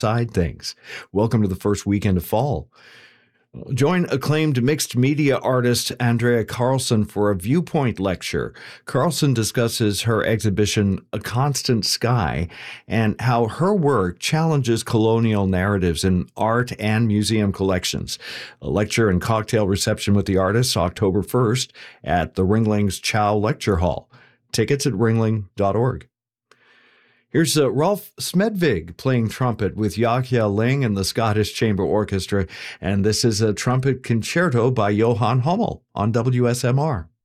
side things. Welcome to the first weekend of fall. Join acclaimed mixed media artist Andrea Carlson for a viewpoint lecture. Carlson discusses her exhibition, A Constant Sky, and how her work challenges colonial narratives in art and museum collections. A lecture and cocktail reception with the artist October 1st at the Ringling's Chow Lecture Hall. Tickets at ringling.org. Here's Rolf Smedvig playing trumpet with Yahya Ling and the Scottish Chamber Orchestra, and this is a trumpet concerto by Johann Hummel on WSMR.